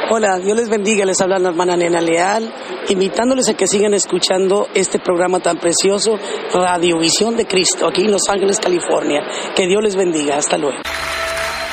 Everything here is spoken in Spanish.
Hola, Dios les bendiga, les habla la hermana Nena Leal, invitándoles a que sigan escuchando este programa tan precioso, Radiovisión de Cristo, aquí en Los Ángeles, California. Que Dios les bendiga, hasta luego.